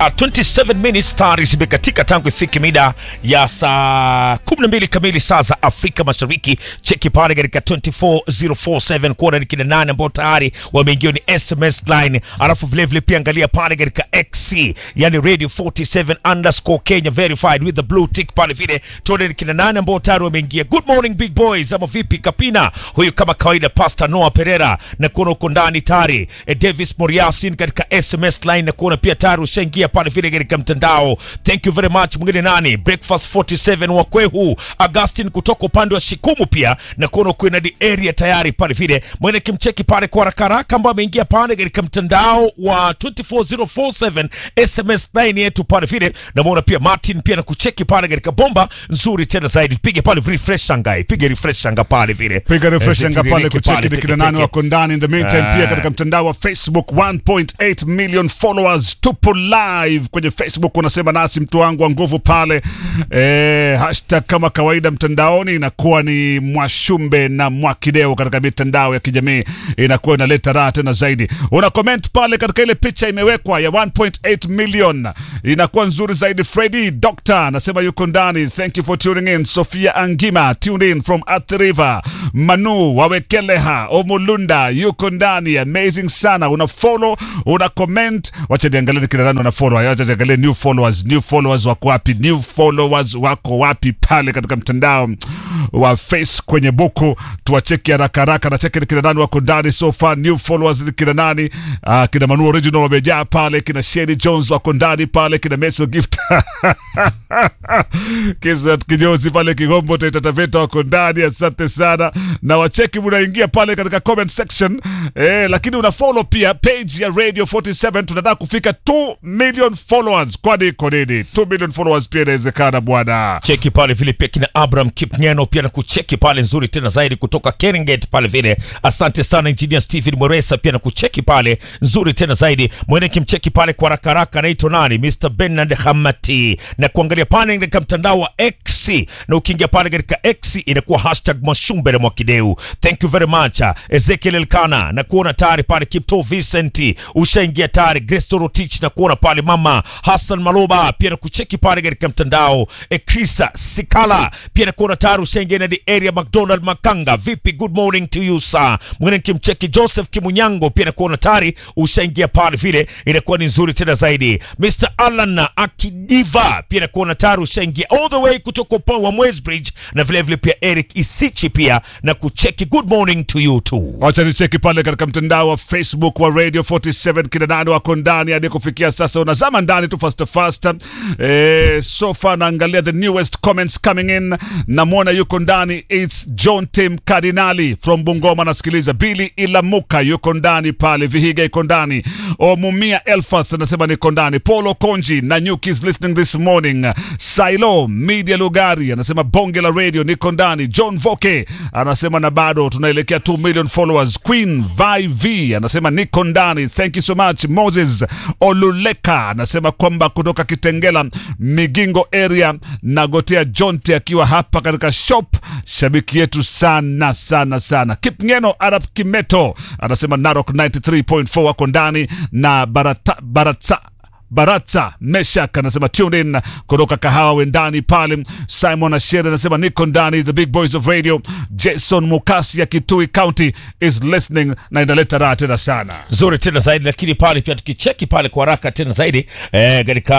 27 minutes tayari zimekatika tangu ifike mida ya saa 12 kamili saa za Afrika Mashariki. Cheki pale katika 24047 kuona ni kina nani ambao tayari wameingia ni SMS line. Alafu vile vile pia angalia pale katika X, yani Radio 47_Kenya verified with the blue tick pale vile. Tuone ni kina nani ambao tayari wameingia. Good morning big boys, ama vipi Kapina? Huyu kama kawaida Pastor Noah Pereira na kuona uko ndani tayari. Davis Moriasin katika SMS line na kuona pia tayari ushaingia pale vile katika mtandao. Thank you very much. Mwingine nani? Breakfast 47 wa Kwehu. Augustine kutoka upande wa Shikumu pia na kuona kuna di area tayari pale vile. Mwene kimcheki pale kwa haraka ambao ameingia pale katika mtandao wa 24047 SMS line yetu pale vile. Na muona pia Martin pia na kucheki pale katika bomba nzuri tena zaidi. Pige pale refresh angai. Pige refresh anga pale vile. Piga refresh anga pale kucheki ni kina nani wako ndani. In the meantime pia katika mtandao wa Facebook 1.8 million followers. Tupo live kwenye Facebook, unasema nasi mtu wangu wa nguvu pale. Hashtag kama kawaida mtandaoni inakuwa ni Mwashumbe na Mwakideo katika mitandao ya kijamii, inakuwa inaleta raha tena zaidi. Una comment pale katika ile picha imewekwa ya 1.8 million, inakuwa nzuri zaidi. Freddy Doctor anasema yuko ndani. Thank you for tuning in. Sofia Angima tuned in from Athi River. Manu Wawekeleha Omulunda yuko ndani. Amazing sana. Una follow, una comment. Wacha niangalie kila nani una follow. Wacha niangalie new followers wako wapi? New followers wako wapi pale katika mtandao wa Face kwenye buku. Tuwacheki haraka na cheki kila nani wako ndani so far. New followers ni kila nani? Kina Manu Original wamejaa pale, kina Shady Jones wako ndani pale, kina Meso Gift kisa kinyozi pale Kigombo Tata wako ndani. Asante sana. Na wacheki mnaingia pale katika comment section. Lakini una follow pia page ya Radio 47. Tunataka kufika 2 million followers. Kwani iko nini? 2 million followers pia inawezekana bwana. Cheki pale vile pia kina Abraham Kipngeno pia na kucheki pale nzuri tena zaidi kutoka Keringate pale vile. Asante sana Engineer Stephen Moresa pia na kucheki pale nzuri tena zaidi. Mwene kimcheki pale kwa haraka anaitwa nani? Mr. Bernard Hamati. Na kuangalia pale katika mtandao wa X, na ukiingia pale katika X inakuwa #Mwashumbe na Mwakideu. Thank you very much. Ezekiel Elkana na kuona tayari pale. Kipto Vincent ushaingia tayari. Grace Rotich na kuona pale. Mama Hassan Maloba pia na kucheki pale katika mtandao. Krisa Sikala pia na kuona tayari ushaingia na the area. McDonald Makanga vipi? Good morning to you sir. Mwingine kimcheki Joseph Kimunyango pia na kuona tayari ushaingia pale vile, inakuwa ni nzuri tena zaidi. Mr. Alan Akidiva pia na kuona tayari ushaingia all the way kutoka upande wa Mwesbridge, na vile vile pia Eric Isichi pia na kucheki. Good morning to you too. Wacha nicheki pale katika mtandao wa Facebook wa Radio 47 kina nani wako ndani hadi kufikia sasa. Unazama ndani tu fast. So far naangalia the newest comments coming in. Namwona yuko ndani. It's John Tim Cardinali from Bungoma nasikiliza. Billy Ilamuka yuko ndani pale. Vihiga yuko ndani. Omumia Elfas anasema niko ndani. Polo Konji na Nyuki's listening this morning. Silo Media Lugari anasema bonge la radio niko ndani. John Voke anasema na bado tunaelekea 2 million followers. Queen V anasema niko ndani. Thank you so much. Moses Oluleka anasema kwamba kutoka Kitengela Migingo area na Gotea Jonte akiwa hapa katika shop. Shabiki yetu sana. Kipngeno Arab Kimeto anasema Narok 93.4 wako ndani. Na Baratsa Meshak anasema tune in kutoka Kahawa Wendani pale. Simon Ashere anasema niko ndani. The big boys of radio. Jason Mukasi ya Kitui County is listening na inaleta raha tena sana. Nzuri tena zaidi. Lakini pale pia tukicheki pale kwa haraka tena zaidi katika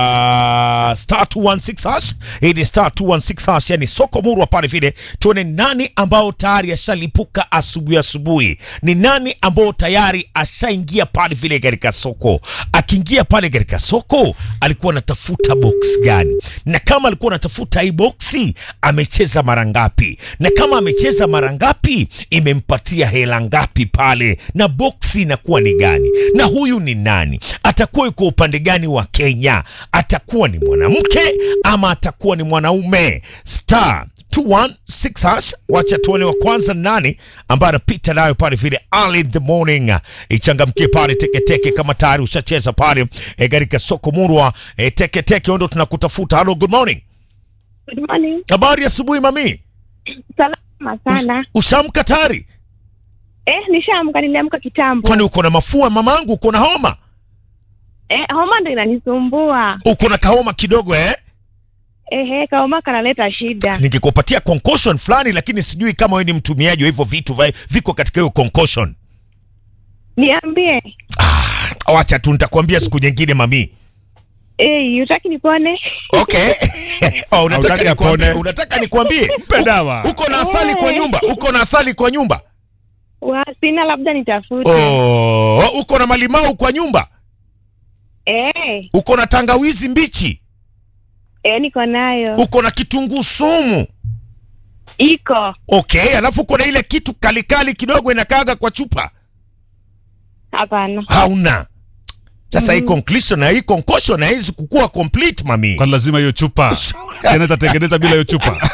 star 216 hash. Hii ni star 216 hash, yani soko murwa pale vile. Tuone nani ambao tayari ashalipuka asubuhi. Ni nani ambao tayari ashaingia pale vile katika soko. Akiingia pale katika soko alikuwa anatafuta box gani? Na kama alikuwa anatafuta hii boxi, amecheza mara ngapi? Na kama amecheza mara ngapi, imempatia hela ngapi pale? Na boxi inakuwa ni gani? Na huyu ni nani? Atakuwa yuko upande gani wa Kenya? Atakuwa ni mwanamke ama atakuwa ni mwanaume? Star 216 hash. Wacha tuone wa kwanza nani ambaye anapita nayo pale vile early in the morning. Ichangamkie pale teke kama tayari ushacheza pale katika soko murwa. Teke ndo tunakutafuta. Hello, good morning. Good morning. Habari asubuhi mami. Salama sana. Ushamka tayari? Nishaamka, niliamka kitambo. Kwani uko na mafua mamangu? Uko na homa? Homa ndo inanisumbua. Uko na kahoma kidogo Homa kanaleta shida. Nikikupatia concussion fulani, lakini sijui kama wewe ni mtumiaji wa hivyo vitu viko katika hiyo concussion. Niambie. Acha tu nitakwambia siku nyingine mami. Unataka nipone? Okay. Unataka nikwambie? Mpe dawa. Uko na asali kwa nyumba? Uko na asali kwa nyumba? Sina, labda nitafute. Uko na malimau kwa nyumba? Uko na tangawizi mbichi? Niko nayo. Uko na kitunguu sumu? Iko. Okay, alafu uko na ile kitu kalikali kidogo inakaaga kwa chupa? Hapana. Hauna. Sasa hii conclusion na hii concussion haiwezi kukua complete mami. Kwa lazima hiyo chupa. Sianaweza tengeneza bila hiyo chupa.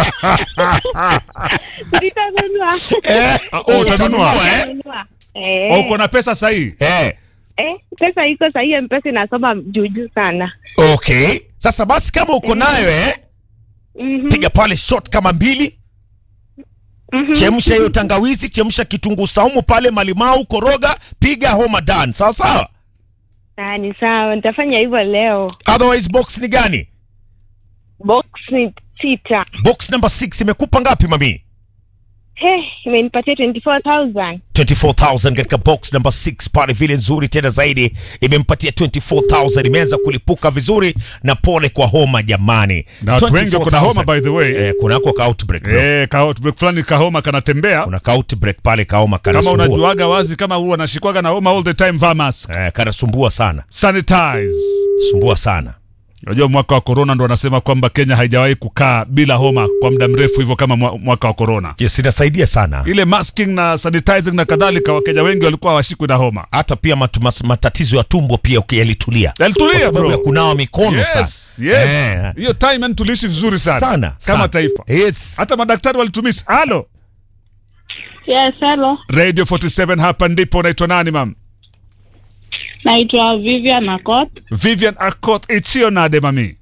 Nitanunua. Utanunua Uko na pesa sahi? Pesa iko sahi, M-Pesa inasoma juu sana. Okay. Sasa basi kama uko nayo piga pale shot kama 2. Chemsha hiyo tangawizi, chemsha kitunguu saumu pale, malimau, koroga, piga homa done. Sawa sawa? Ni sawa, nitafanya hivyo leo. Otherwise box ni gani? Box ni 6. Box number 6 imekupa ngapi mami? Imenipatia 24,000. 24,000 katika box number 6 pale, vile nzuri tena zaidi, imempatia 24,000. Imeanza kulipuka vizuri, na pole kwa homa jamani. Na watu wengi kuna homa by the way. Kunako ka outbreak bro. Ka outbreak fulani, ka homa kanatembea. Kuna ka outbreak pale, ka homa kanasumbua. Kama unajuaga wazi kama huwa anashikwaga na homa all the time, vaa mask. Kanasumbua sana. Sanitize. Sumbua sana. Unajua mwaka wa corona ndo wanasema kwamba Kenya haijawahi kukaa bila homa kwa muda mrefu hivyo kama mwaka wa corona. Yes, inasaidia sana. Ile masking na sanitizing na kadhalika, Wakenya wengi walikuwa hawashikwi na homa. Hata pia matatizo ya tumbo pia yalitulia. Kwa sababu ya kunawa mikono sasa. Yes. Hiyo time and tulishi vizuri sana. Kama taifa. Yes. Hata madaktari walitumisi. Halo. Yes, hello. Radio 47 hapa ndipo. Unaitwa nani mam? Naitwa Vivian Akoth. Vivian Akoth, ichio nade mami?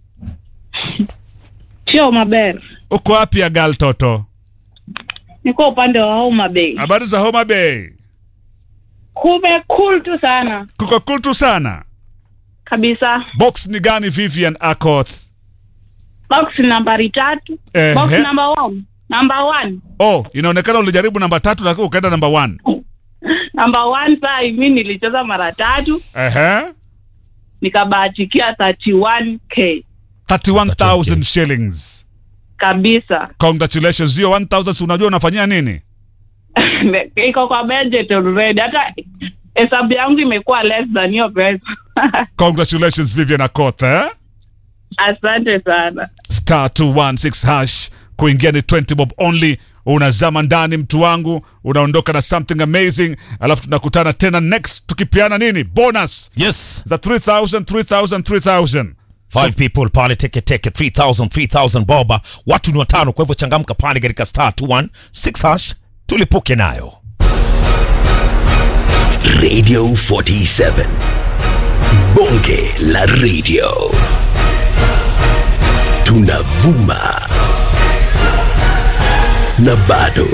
Chio Maber. Uko wapi ya gal toto? Niko upande wa Homa Bay. Habari za Homa Bay? Cool tu sana. Kuko cool tu sana? Kabisa. Box ni gani Vivian Akoth? Box nambari 3. Box number 1. Number 1. Inaonekana ulijaribu namba 3 na ukaenda namba 1. Number 1 saa mimi nilicheza mara 3. Nikabahatikia 31k. 31,000 shillings. Kabisa. Congratulations. Hiyo 1,000 unajua unafanyia nini? Iko kwa budget already. Hata hesabu yangu imekuwa less than hiyo pesa. Congratulations Vivian Akoth. Asante sana. *216# kuingia ni 20 bob only. Unazama ndani mtu wangu, unaondoka na something amazing. Alafu tunakutana tena next tukipiana nini? Bonus. Yes. Za 3,000. 5 people pale teke 3,000 boba. Watu ni 5, kwa hivyo changamka pale katika *216# tulipuke nayo. Radio 47. Bonge la radio. Tunavuma na bado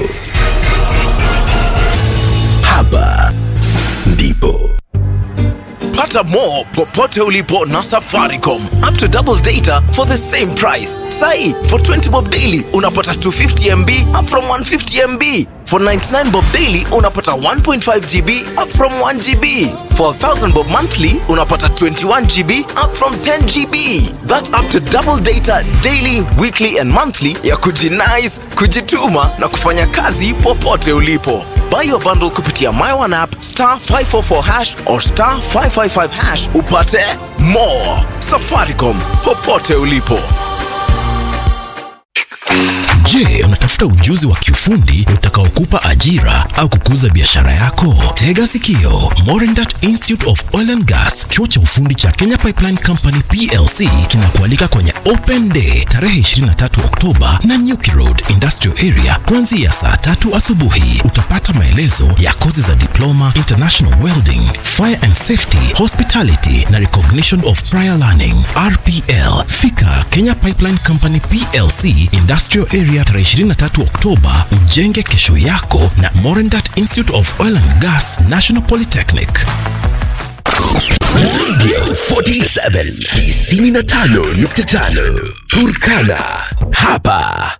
hapa ndipo. Pata more popote ulipo na Safaricom. Up to double data for the same price. Sai, for 20 bob daily unapata 250 MB up from 150 MB. For 99 bob daily unapata 1.5 GB up from 1 GB. For 1000 bob monthly unapata 21 GB up from 10 GB. That's up to double data daily, weekly and monthly ya kujinice, kujituma na kufanya kazi popote ulipo. Buy your bundle kupitia My One app *544# or *555# upate more. Safaricom, popote ulipo. Je, unatafuta ujuzi wa kiufundi utakaokupa ajira au kukuza biashara yako? Tega sikio. Moringat Institute of Oil and Gas, chuo cha ufundi cha Kenya Pipeline Company PLC kinakualika kwenye Open Day tarehe 23 Oktoba na Nyuki Road Industrial Area kuanzia saa 3 asubuhi. Utapata maelezo ya kozi za diploma, international welding, fire and safety, hospitality na recognition of prior learning RPL. Fika Kenya Pipeline Company PLC Industrial Area tarehe 23 Oktoba, ujenge kesho yako na Moringat Institute of Oil and Gas National Polytechnic. Radio 47 95.5 Turkana. Hapa